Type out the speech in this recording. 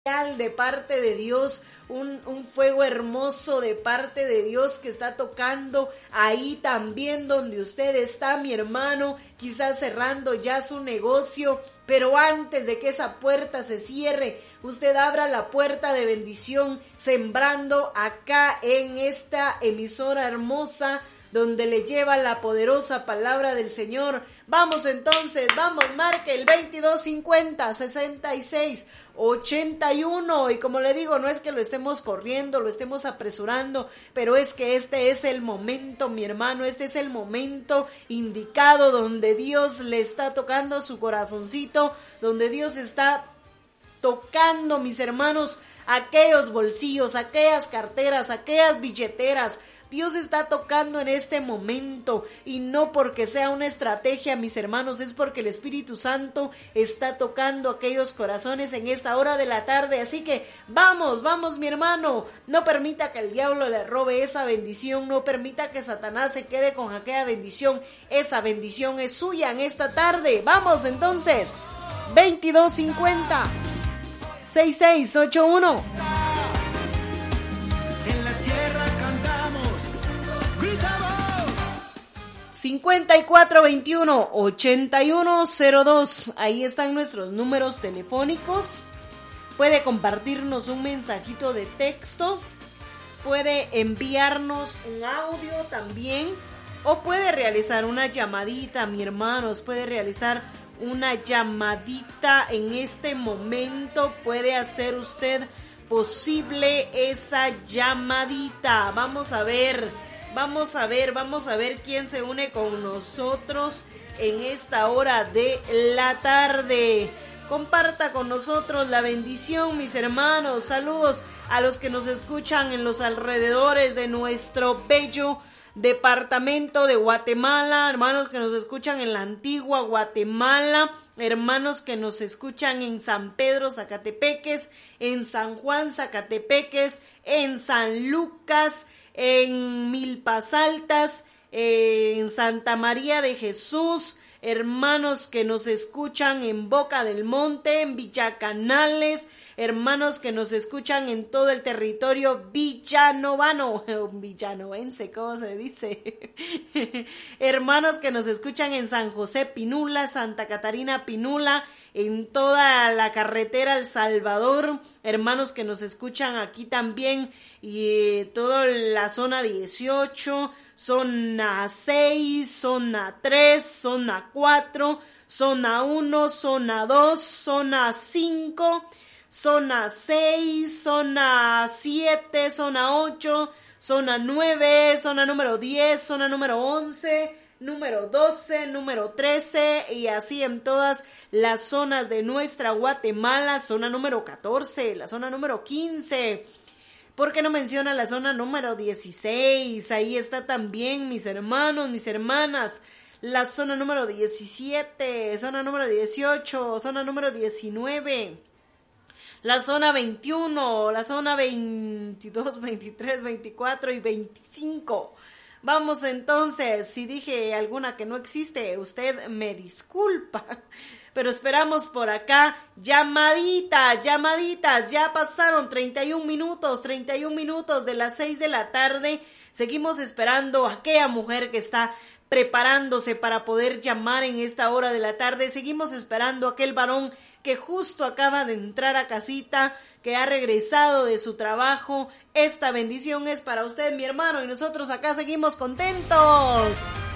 de parte de Dios, un fuego hermoso de parte de Dios que está tocando ahí también donde usted está, mi hermano, quizás cerrando ya su negocio, pero antes de que esa puerta se cierre, usted abra la puerta de bendición, sembrando acá en esta emisora hermosa, donde le lleva la poderosa palabra del Señor. Vamos entonces, vamos, marque el 2250-6681, y como le digo, no es que lo estemos corriendo, lo estemos apresurando, pero es que este es el momento, mi hermano, este es el momento indicado donde Dios le está tocando su corazoncito, donde Dios está tocando, mis hermanos, aquellos bolsillos, aquellas carteras, aquellas billeteras. Dios está tocando en este momento, y no porque sea una estrategia, mis hermanos, es porque el Espíritu Santo está tocando aquellos corazones en esta hora de la tarde. Así que vamos, vamos, mi hermano, no permita que el diablo le robe esa bendición, no permita que Satanás se quede con aquella bendición. Esa bendición es suya en esta tarde. Vamos entonces, 2250-6681. 5421-8102, ahí están nuestros números telefónicos. Puede compartirnos un mensajito de texto, puede enviarnos un audio también, o puede realizar una llamadita, mi hermanos, puede realizar una llamadita en este momento, puede hacer usted posible esa llamadita. Vamos a ver quién se une con nosotros en esta hora de la tarde. Comparta con nosotros la bendición, mis hermanos. Saludos a los que nos escuchan en los alrededores de nuestro bello departamento de Guatemala, hermanos que nos escuchan en la antigua Guatemala, hermanos que nos escuchan en San Pedro, Zacatepeques, en San Juan, Zacatepeques, en San Lucas, en Milpas Altas, en Santa María de Jesús, hermanos que nos escuchan en Boca del Monte, en Villacanales, hermanos que nos escuchan en todo el territorio villanovano, villanovense, ¿cómo se dice? Hermanos que nos escuchan en San José Pinula, Santa Catarina Pinula, en toda la carretera El Salvador, hermanos que nos escuchan aquí también, y toda la zona 18, zona 6, zona 3, zona 4, zona 1, zona 2, zona 5, zona 6, zona 7, zona 8, zona 9, zona número 10, zona número 11, número 12, número 13, y así en todas las zonas de nuestra Guatemala, zona número 14, la zona número 15. ¿Por qué no menciona la zona número 16? Ahí está también, mis hermanos, mis hermanas. La zona número 17, zona número 18, zona número 19. La zona 21, la zona 22, 23, 24 y 25. Vamos entonces, si dije alguna que no existe, usted me disculpa. Pero esperamos por acá llamaditas, ya pasaron 31 minutos de las 6 de la tarde. Seguimos esperando a aquella mujer que está preparándose para poder llamar en esta hora de la tarde. Seguimos esperando a aquel varón que justo acaba de entrar a casita, que ha regresado de su trabajo. Esta bendición es para usted, mi hermano, y nosotros acá seguimos contentos.